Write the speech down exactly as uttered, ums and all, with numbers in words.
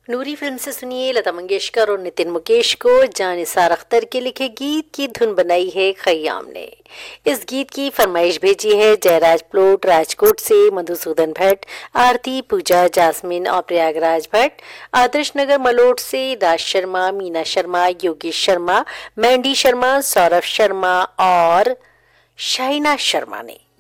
नूरी film से सुनिए लता मंगेशकर और नितिन मुकेश को जानिसार अख्तर के लिखे गीत की धुन बनाई है खय्याम ने। इस गीत की फरमाइश भेजी है जयराज प्लोट राजकोट से, मधुसूदन भट्ट, आरती, पूजा, जासमिन और प्रयागराज भट्ट, आदर्श नगर मलोट से राज शर्मा, मीना शर्मा, योगेश शर्मा, मैंडी शर्मा, सौरभ शर्मा और शाइना शर्मा ने।